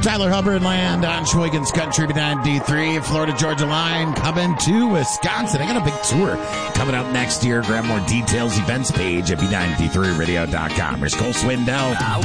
Tyler Hubbard land on Sheboygan's Country B93, Florida-Georgia line coming to Wisconsin. I got a big tour coming up next year. Grab more details, events page at B93radio.com. Here's Cole Swindell.